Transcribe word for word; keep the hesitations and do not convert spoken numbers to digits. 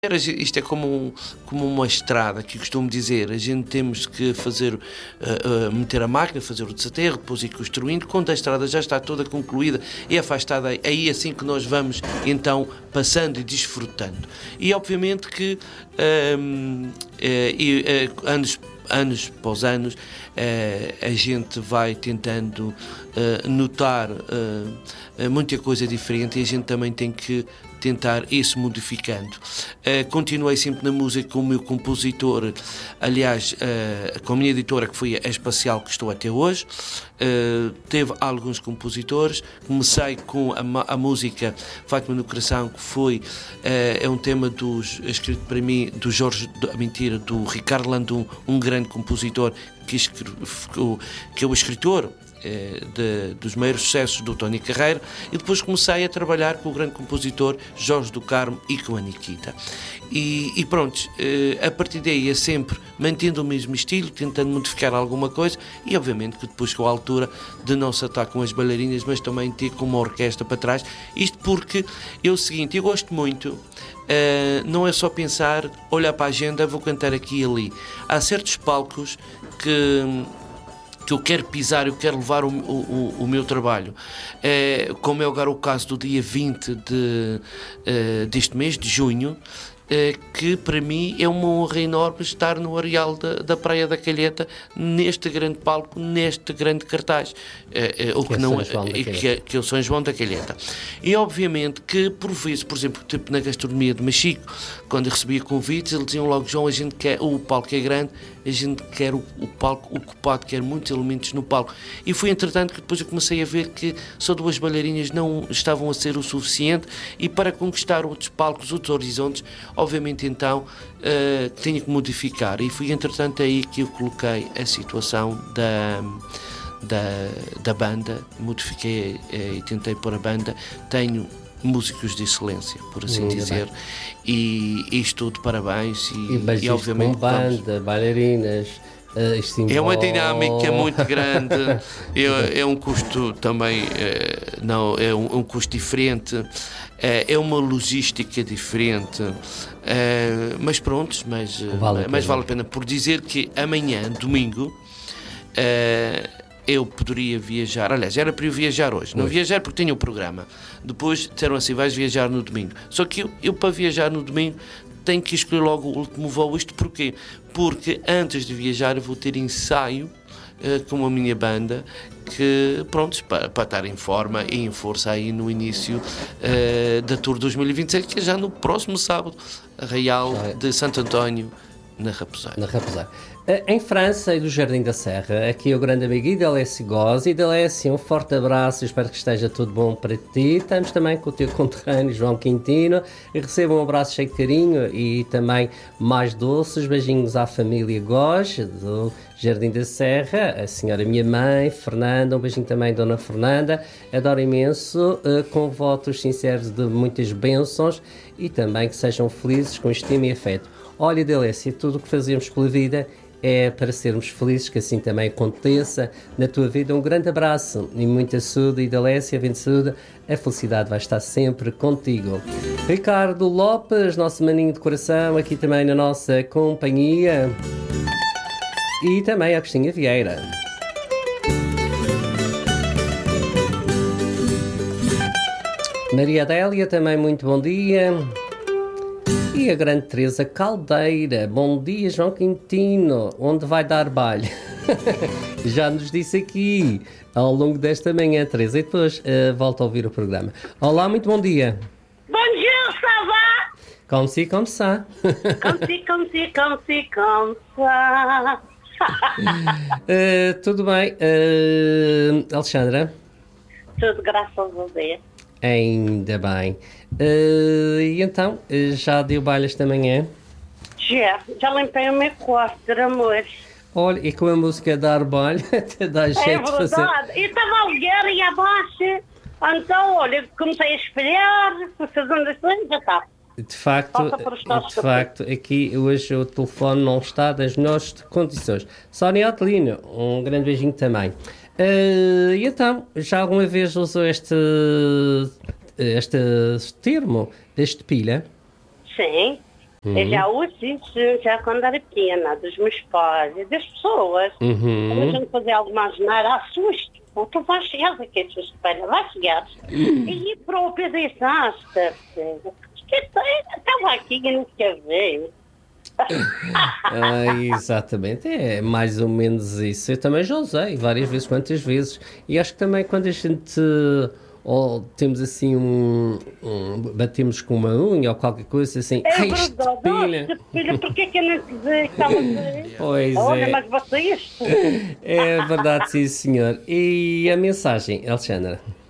Isto é como, um, como uma estrada, que costumo dizer, a gente temos que fazer, uh, uh, meter a máquina, fazer o desaterro, depois ir construindo, quando a estrada já está toda concluída e afastada, aí assim que nós vamos então passando e desfrutando. E obviamente que um, uh, e, uh, anos anos após anos, eh, a gente vai tentando eh, notar eh, muita coisa diferente e a gente também tem que tentar isso modificando. Eh, continuei sempre na música com o meu compositor, aliás, eh, com a minha editora, que foi a Espacial, que estou até hoje. Eh, teve alguns compositores. Comecei com a, a música Fátima no Coração, que foi eh, é um tema dos, escrito para mim do Jorge, a mentira, do Ricardo Landum, um grande compositor que, que é o escritor eh, de, dos maiores sucessos do Tony Carreira, e depois comecei a trabalhar com o grande compositor Jorge do Carmo e com a Nikita. E, e pronto, eh, a partir daí é sempre mantendo o mesmo estilo, tentando modificar alguma coisa, e obviamente que depois com a altura de não se atar com as bailarinas, mas também ter com uma orquestra para trás. Isto porque é o seguinte, eu gosto muito. Uh, não é só pensar, olhar para a agenda, vou cantar aqui e ali. Há certos palcos que, que eu quero pisar, eu quero levar o, o, o meu trabalho. Uh, como é agora o caso do dia vinte de, uh, deste mês, de junho, que para mim é uma honra enorme estar no areal da, da Praia da Calheta, neste grande palco, neste grande cartaz, é, é, o que, que, não, é, que, é, que é o São João da Calheta. E obviamente que por vezes, por exemplo, tipo na gastronomia de Machico, quando eu recebia convites, eles diziam logo: João, a gente quer, o palco é grande, a gente quer o, o palco ocupado, quer muitos elementos no palco. E foi entretanto que depois eu comecei a ver que só duas bailarinas não estavam a ser o suficiente, e para conquistar outros palcos, outros horizontes, obviamente então uh, tinha que modificar, e foi entretanto aí que eu coloquei a situação da, da, da banda, modifiquei uh, e tentei pôr a banda. Tenho músicos de excelência, por assim Muito dizer, e, e estou de parabéns e, e, e obviamente com banda, vamos... bailarinas. Uh, é uma dinâmica muito grande, é, é um custo também, é, não, é um, um custo diferente, é, é uma logística diferente, é, mas pronto, mas vale, mas vale a pena, por dizer que amanhã, domingo, é, eu poderia viajar, aliás, era para eu viajar hoje, não viajar porque tinha o programa, depois disseram assim: vais viajar no domingo, só que eu, eu para viajar no domingo tenho que escolher logo o último voo. Isto porquê? Porque antes de viajar eu vou ter ensaio uh, com a minha banda, que pronto, para, para estar em forma e em força aí no início uh, da Tour dois mil e vinte e seis, que é já no próximo sábado, Arraial de Santo António, na Raposaia. Na Raposaia. Em França e do Jardim da Serra, aqui é o grande amigo Idelésio Gozi. Idelésio, um forte abraço, espero que esteja tudo bom para ti. Estamos também com o teu conterrâneo João Quintino, e recebo um abraço cheio de carinho e também mais doces beijinhos à família Goz do Jardim da Serra, a senhora minha mãe, Fernanda, um beijinho também Dona Fernanda, adoro imenso, com votos sinceros de muitas bênçãos e também que sejam felizes com estima e afeto. Olha, Idelésio, tudo o que fazemos pela vida é para sermos felizes, que assim também aconteça na tua vida. Um grande abraço e muita saúde, Idelésio, vem de saúde, a felicidade vai estar sempre contigo. Ricardo Lopes, nosso maninho de coração, aqui também na nossa companhia, e também a Agostinha Vieira. Maria Adélia, também muito bom dia. E a grande Teresa Caldeira, bom dia João Quintino, onde vai dar baile? Já nos disse aqui ao longo desta manhã, Teresa, e depois uh, volto a ouvir o programa. Olá, muito bom dia. Bom dia, ça va? Como se, como se. Como se, como se, como se, como se. uh, Tudo bem, uh, Alexandra? Tudo, graças a Deus. Ainda bem. Uh, e então, uh, já deu baile esta manhã? Já, já limpei o meu quarto, amor. Olha, e com a música Dar Baile, até dá jeito é de fazer. É verdade, e estava a ligar e abaixo. Então, olha, comecei a espelhar, fazendo as coisas, já está. De facto, de facto, aqui hoje o telefone não está das melhores condições. Sónia Otelino, um grande beijinho também. Uh, e então, já alguma vez usou este, este termo, este pilha? Sim. Uhum. Eu já ouço isso já quando era pequena, dos meus pais e das pessoas. Uhum. Quando a gente fazer alguma asneira, assusto. Ou tu vais chegar aqui, tua espelha, vai chegar. Uhum. E própria disse, ah, estava aqui e não quer ver. Ah, exatamente, é mais ou menos isso. Eu também já usei várias vezes, quantas vezes. E acho que também quando a gente ou temos assim um, um batemos com uma unha ou qualquer coisa assim, é ai, verdade, pilha. pilha, porquê que eu não te dizer que estava a dizer? Pois Olha, é. mas vocês... É verdade, sim senhor. E a mensagem, Alexandra?